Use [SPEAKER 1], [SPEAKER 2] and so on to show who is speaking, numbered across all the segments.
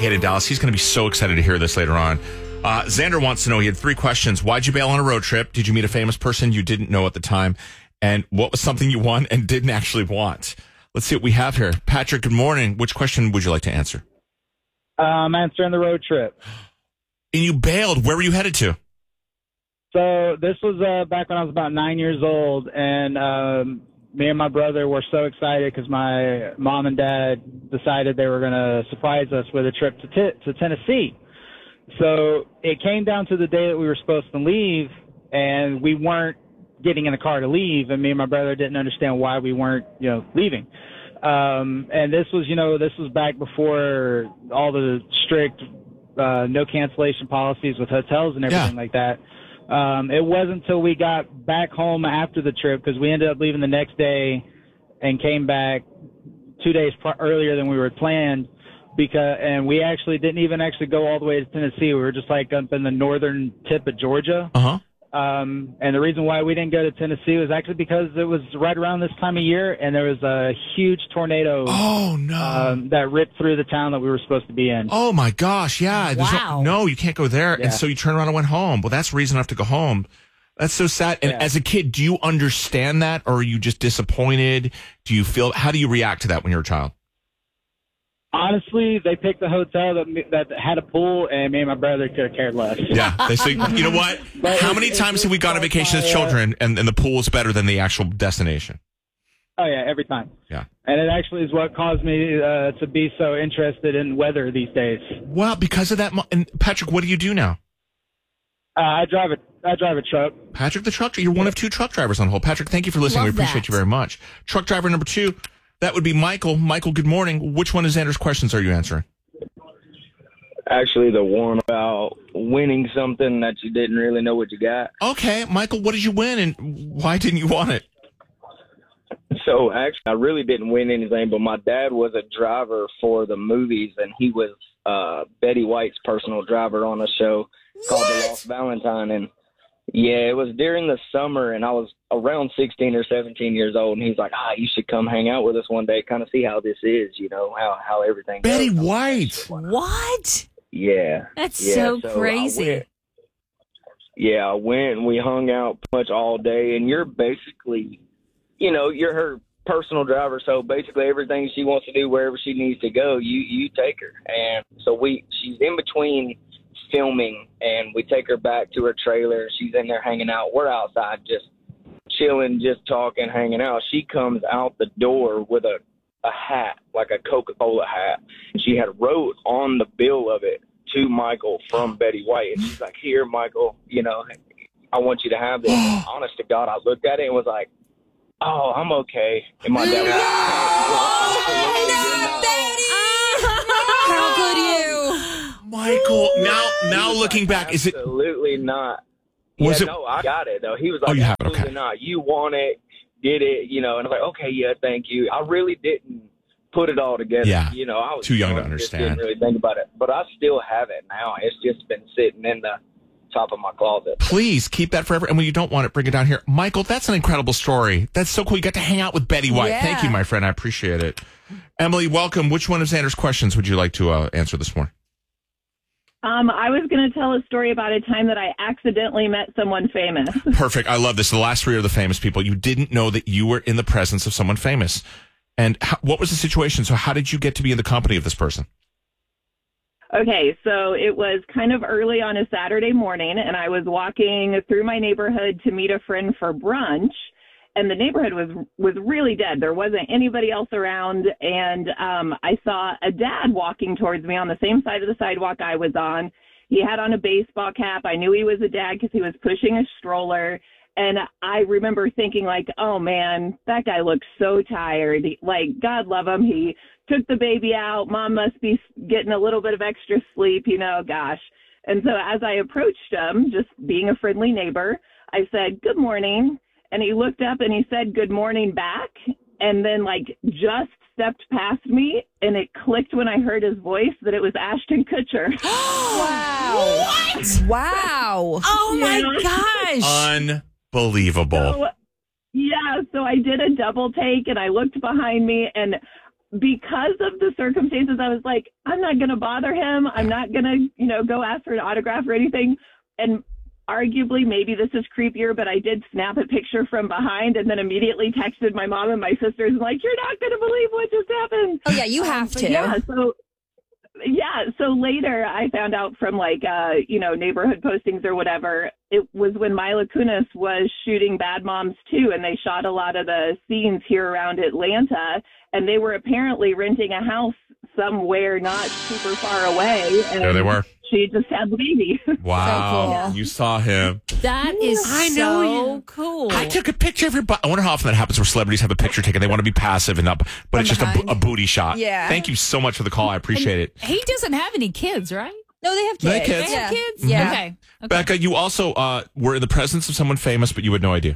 [SPEAKER 1] Kate in Dallas. He's going to be so excited to hear this later on. Xander wants to know, he had 3 questions. Why'd you bail on a road trip? Did you meet a famous person you didn't know at the time? And what was something you won and didn't actually want? Let's see what we have here. Patrick, good morning. Which question would you like to answer?
[SPEAKER 2] I'm answering the road trip.
[SPEAKER 1] And you bailed. Where were you headed to?
[SPEAKER 2] So this was back when I was about 9 years old, and me and my brother were so excited because my mom and dad decided they were going to surprise us with a trip to Tennessee. So it came down to the day that we were supposed to leave, and we weren't getting in the car to leave, and me and my brother didn't understand why we weren't, leaving. And this was back before all the strict no cancellation policies with hotels and everything like that. It wasn't until we got back home after the trip, because we ended up leaving the next day and came back 2 days earlier than we were planned, and we actually didn't even go all the way to Tennessee. We were just like up in the northern tip of Georgia.
[SPEAKER 1] Uh-huh.
[SPEAKER 2] And the reason why we didn't go to Tennessee was actually because it was right around this time of year, and there was a huge tornado.
[SPEAKER 1] Oh, no.
[SPEAKER 2] That ripped through the town that we were supposed to be in.
[SPEAKER 1] Oh, my gosh. Yeah.
[SPEAKER 3] Wow.
[SPEAKER 1] No, you can't go there.
[SPEAKER 2] Yeah.
[SPEAKER 1] And so you turned around and went home. Well, that's reason enough to go home. That's so sad. And as a kid, do you understand that, or are you just disappointed? How do you react to that when you're a child?
[SPEAKER 2] Honestly, they picked a hotel that had a pool, and me and my brother could have cared less.
[SPEAKER 1] Yeah. They say, you know what? How many times have we gone on vacation as children, and the pool is better than the actual destination?
[SPEAKER 2] Oh, yeah, every time.
[SPEAKER 1] Yeah.
[SPEAKER 2] And it actually is what caused me to be so interested in weather these days.
[SPEAKER 1] Well, because of that. And Patrick, what do you do now?
[SPEAKER 2] I drive a truck.
[SPEAKER 1] Patrick, the truck. You're one of 2 truck drivers on hold. Patrick, thank you for listening.
[SPEAKER 3] Love
[SPEAKER 1] We appreciate
[SPEAKER 3] that.
[SPEAKER 1] you very much. Truck driver number 2. That would be Michael. Michael, good morning. Which one of Xander's questions are you answering?
[SPEAKER 4] Actually, the one about winning something that you didn't really know what you got.
[SPEAKER 1] Okay, Michael, what did you win, and why didn't you want it?
[SPEAKER 4] So, actually, I really didn't win anything, but my dad was a driver for the movies, and he was Betty White's personal driver on a show called The Lost Valentine. And, yeah, it was during the summer, and I was around 16 or 17 years old, and he's like, you should come hang out with us one day, kind of see how this is, how everything
[SPEAKER 1] Betty
[SPEAKER 4] goes.
[SPEAKER 1] White.
[SPEAKER 3] What?
[SPEAKER 4] Yeah.
[SPEAKER 3] That's
[SPEAKER 4] Yeah,
[SPEAKER 3] so crazy.
[SPEAKER 4] I went and we hung out pretty much all day, and you're basically, you're her personal driver, so basically everything she wants to do, wherever she needs to go, you take her. And so she's in between filming, and we take her back to her trailer. She's in there hanging out. We're outside just chilling, just talking, hanging out. She comes out the door with a hat, like a Coca-Cola hat. And she had wrote on the bill of it, "To Michael from Betty White." And she's like, "Here, Michael, I want you to have this." Honest to God, I looked at it and was like, "Oh, I'm okay." And my dad was
[SPEAKER 3] How could you?
[SPEAKER 1] Michael, now looking back, is it
[SPEAKER 4] absolutely not?
[SPEAKER 1] Was it?
[SPEAKER 4] No, I got it though. He was like,
[SPEAKER 1] you have it,
[SPEAKER 4] absolutely
[SPEAKER 1] okay.
[SPEAKER 4] not. You want it, get it, And I was like, okay, yeah, thank you. I really didn't put it all together.
[SPEAKER 1] Yeah.
[SPEAKER 4] I was
[SPEAKER 1] Too young to
[SPEAKER 4] just
[SPEAKER 1] understand.
[SPEAKER 4] didn't really think about it, but I still have it now. It's just been sitting in the top of my closet.
[SPEAKER 1] Please keep that forever. And when you don't want it, bring it down here. Michael, that's an incredible story. That's so cool. You got to hang out with Betty White.
[SPEAKER 3] Yeah.
[SPEAKER 1] Thank you, my friend. I appreciate it. Emily, welcome. Which one of Xander's questions would you like to answer this morning?
[SPEAKER 5] I was going to tell a story about a time that I accidentally met someone famous.
[SPEAKER 1] Perfect. I love this. The last 3 are the famous people. You didn't know that you were in the presence of someone famous. And what was the situation? So how did you get to be in the company of this person?
[SPEAKER 5] Okay, so it was kind of early on a Saturday morning, and I was walking through my neighborhood to meet a friend for brunch, and the neighborhood was really dead. There wasn't anybody else around, and I saw a dad walking towards me on the same side of the sidewalk I was on. He had on a baseball cap. I knew he was a dad because he was pushing a stroller, and I remember thinking, like, oh, man, that guy looks so tired. Like, God love him. He took the baby out. Mom must be getting a little bit of extra sleep, gosh. And so as I approached him, just being a friendly neighbor, I said, "Good morning." And he looked up and he said, "Good morning" back. And then just stepped past me, and it clicked when I heard his voice that it was Ashton Kutcher.
[SPEAKER 3] Wow. What? Wow. Oh, my gosh.
[SPEAKER 1] Unbelievable.
[SPEAKER 5] So I did a double take, and I looked behind me, and because of the circumstances, I was like, I'm not going to bother him. I'm not going to, go ask for an autograph or anything. And arguably, maybe this is creepier, but I did snap a picture from behind and then immediately texted my mom and my sisters and like, you're not going to believe what just happened.
[SPEAKER 3] Oh, yeah, you have to.
[SPEAKER 5] So later I found out from neighborhood postings or whatever, it was when Mila Kunis was shooting Bad Moms 2, and they shot a lot of the scenes here around Atlanta, and they were apparently renting a house somewhere not super far away. And
[SPEAKER 1] there they were.
[SPEAKER 5] She just had the baby.
[SPEAKER 1] Wow.
[SPEAKER 3] So cool.
[SPEAKER 1] You saw him.
[SPEAKER 3] That is so cool.
[SPEAKER 1] I took a picture of your butt. I wonder how often that happens where celebrities have a picture taken. They want to be passive and not, but it's just a booty shot.
[SPEAKER 3] Yeah.
[SPEAKER 1] Thank you so much for the call. I appreciate it.
[SPEAKER 6] He doesn't have any kids, right?
[SPEAKER 3] No, they have kids.
[SPEAKER 1] They have kids.
[SPEAKER 6] They have kids?
[SPEAKER 3] Yeah.
[SPEAKER 6] Okay.
[SPEAKER 1] Becca, you also were in the presence of someone famous, but you had no idea.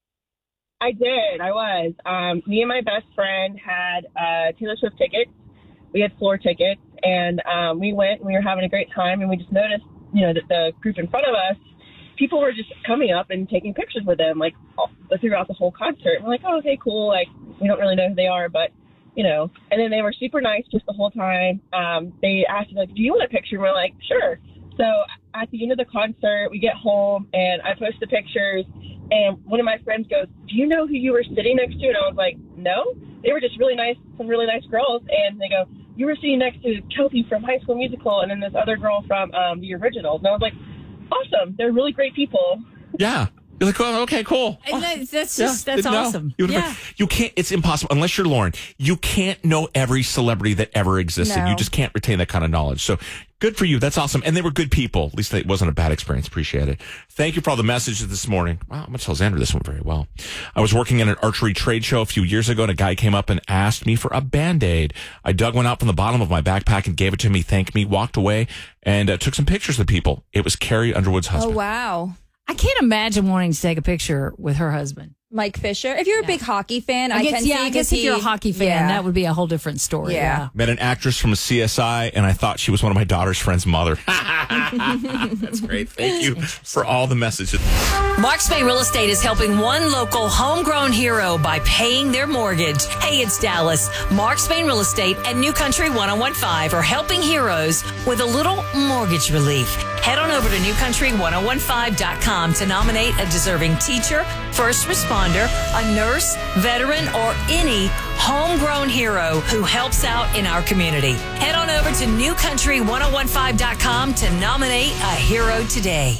[SPEAKER 7] I did. I was. Me and my best friend had Taylor Swift tickets. We had floor tickets, and we went, and we were having a great time, and we just noticed, that the group in front of us, people were just coming up and taking pictures with them, like, throughout the whole concert. And we're like, oh, okay, cool. Like, we don't really know who they are, but, and then they were super nice just the whole time. They asked us, like, do you want a picture? And we're like, sure. So at the end of the concert, we get home, and I post the pictures, and one of my friends goes, do you know who you were sitting next to? And I was like, no. They were just some really nice girls, and they go, you were sitting next to Kelsey from High School Musical, and then this other girl from the originals. And I was like, awesome. They're really great people.
[SPEAKER 1] Yeah. You're like, oh, okay, cool.
[SPEAKER 6] And that's awesome.
[SPEAKER 1] You can't, it's impossible, unless you're Lauren, you can't know every celebrity that ever existed.
[SPEAKER 3] No.
[SPEAKER 1] You just can't retain that kind of knowledge. So good for you. That's awesome. And they were good people. At least it wasn't a bad experience. Appreciate it. Thank you for all the messages this morning. Wow, I'm going to tell Xander this one very well. I was working at an archery trade show a few years ago, and a guy came up and asked me for a Band-Aid. I dug one out from the bottom of my backpack and gave it to me, thanked me, walked away, and took some pictures of the people. It was Carrie Underwood's husband.
[SPEAKER 3] Oh, wow.
[SPEAKER 6] I can't imagine wanting to take a picture with her husband.
[SPEAKER 3] Mike Fisher. If you're a big hockey fan, I can see.
[SPEAKER 6] I guess if you're a hockey fan, that would be a whole different story.
[SPEAKER 3] Yeah.
[SPEAKER 1] Met an actress from CSI, and I thought she was one of my daughter's friend's mother. That's great. Thank you for all the messages.
[SPEAKER 8] Mark Spain Real Estate is helping one local homegrown hero by paying their mortgage. Hey, it's Dallas. Mark Spain Real Estate and New Country 1015 are helping heroes with a little mortgage relief. Head on over to newcountry1015.com to nominate a deserving teacher, first responder, a nurse, veteran, or any homegrown hero who helps out in our community. Head on over to newcountry1015.com to nominate a hero today.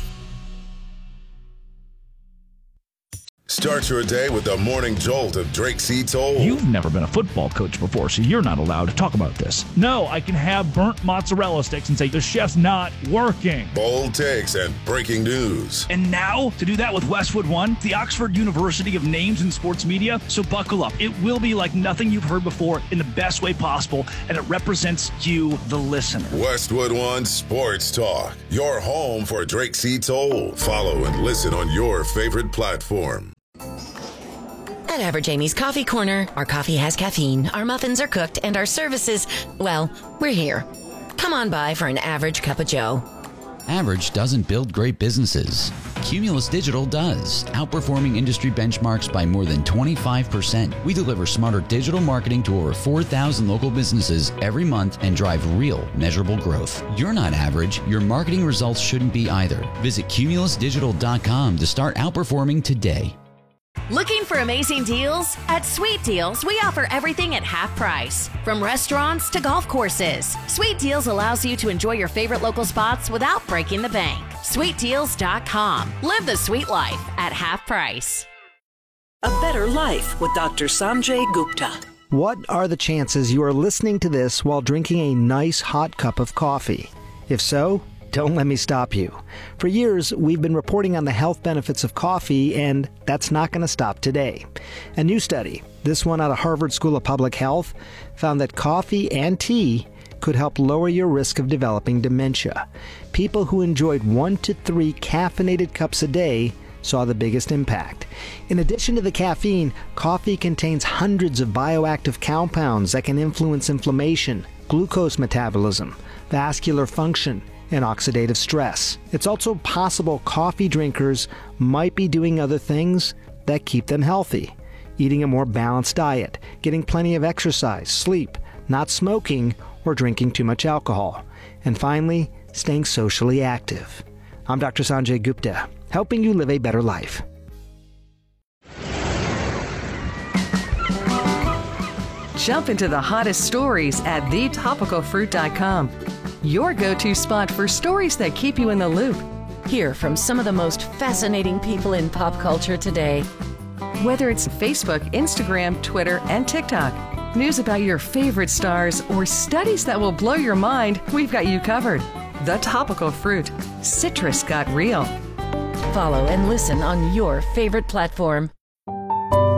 [SPEAKER 9] Start your day with the morning jolt of Drake C. Toll.
[SPEAKER 10] You've never been a football coach before, so you're not allowed to talk about this. No, I can have burnt mozzarella sticks and say the chef's not working.
[SPEAKER 9] Bold takes and breaking news.
[SPEAKER 10] And now, to do that with Westwood One, the Oxford University of names in sports media. So buckle up. It will be like nothing you've heard before in the best way possible, and it represents you, the listener.
[SPEAKER 9] Westwood One Sports Talk. Your home for Drake C. Toll. Follow and listen on your favorite platform.
[SPEAKER 8] At Average Amy's Coffee Corner, our coffee has caffeine, our muffins are cooked, and our services, well, we're here. Come on by for an average cup of joe.
[SPEAKER 11] Average doesn't build great businesses. Cumulus Digital does, outperforming industry benchmarks by more than 25%. We deliver smarter digital marketing to over 4,000 local businesses every month and drive real, measurable growth. You're not average. Your marketing results shouldn't be either. Visit cumulusdigital.com to start outperforming today.
[SPEAKER 12] Looking for amazing deals? At Sweet Deals, we offer everything at half price. From restaurants to golf courses, Sweet Deals allows you to enjoy your favorite local spots without breaking the bank. SweetDeals.com. Live the sweet life at half price.
[SPEAKER 13] A better life with Dr. Sanjay Gupta.
[SPEAKER 14] What are the chances you are listening to this while drinking a nice hot cup of coffee? If so, don't let me stop you. For years, we've been reporting on the health benefits of coffee, and that's not going to stop today. A new study, this one out of Harvard School of Public Health, found that coffee and tea could help lower your risk of developing dementia. People who enjoyed 1 to 3 caffeinated cups a day saw the biggest impact. In addition to the caffeine, coffee contains hundreds of bioactive compounds that can influence inflammation, glucose metabolism, vascular function, and oxidative stress. It's also possible coffee drinkers might be doing other things that keep them healthy. eating a more balanced diet, getting plenty of exercise, sleep, not smoking, or drinking too much alcohol. And finally, staying socially active. I'm Dr. Sanjay Gupta, helping you live a better life.
[SPEAKER 15] Jump into the hottest stories at thetopicalfruit.com. Your go-to spot for stories that keep you in the loop.
[SPEAKER 12] Hear from some of the most fascinating people in pop culture today.
[SPEAKER 15] Whether it's Facebook, Instagram, Twitter, and TikTok, news about your favorite stars, or studies that will blow your mind, we've got you covered. The Topical Fruit. Citrus got real.
[SPEAKER 12] Follow and listen on your favorite platform.